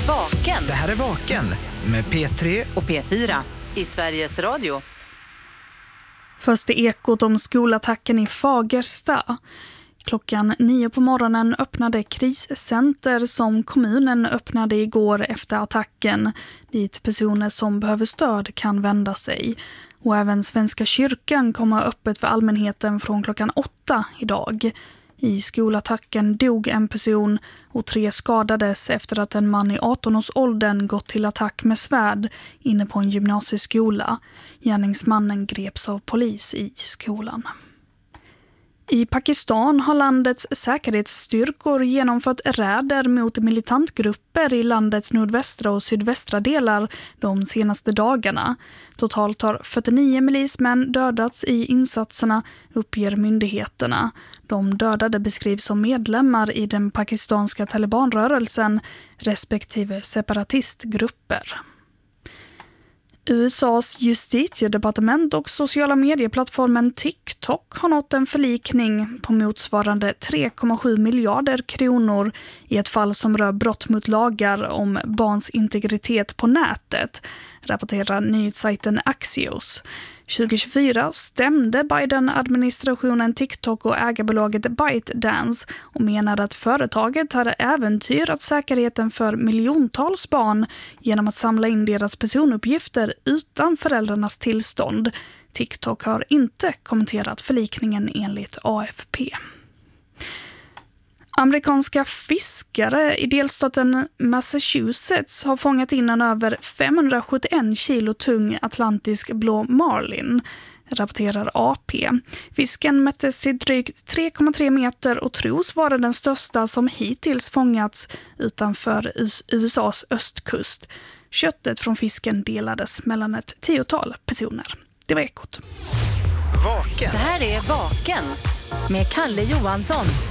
Vaken. Det här är Vaken med P3 och P4 i Sveriges Radio. Först är ekot om skolattacken i Fagersta. Klockan 9 på morgonen öppnade kriscenter som kommunen öppnade igår efter attacken, dit personer som behöver stöd kan vända sig. Och även Svenska kyrkan kommer ha öppet för allmänheten från klockan 8 idag. I skolattacken dog en person och 3 skadades efter att en man i 18-årsåldern gått till attack med svärd inne på en gymnasieskola. Gärningsmannen greps av polis i skolan. I Pakistan har landets säkerhetsstyrkor genomfört räder mot militantgrupper i landets nordvästra och sydvästra delar de senaste dagarna. Totalt har 49 milismän dödats i insatserna, uppger myndigheterna. De dödade beskrivs som medlemmar i den pakistanska talibanrörelsen respektive separatistgrupper. USAs justitiedepartement och sociala medieplattformen TikTok har nått en förlikning på motsvarande 3,7 miljarder kronor i ett fall som rör brott mot lagar om barns integritet på nätet, rapporterar nyhetssajten Axios. 2024 stämde Biden-administrationen TikTok och ägarbolaget ByteDance och menade att företaget hade äventyrat säkerheten för miljontals barn genom att samla in deras personuppgifter utan föräldrarnas tillstånd. TikTok har inte kommenterat förlikningen enligt AFP. Amerikanska fiskare i delstaten Massachusetts har fångat in en över 571 kilo tung atlantisk blå marlin, rapporterar AP. Fisken mättes till drygt 3,3 meter och tros vara den största som hittills fångats utanför USAs östkust. Köttet från fisken delades mellan ett 10-tal personer. Det var ekot. Vaken. Det här är Vaken med Kalle Johansson.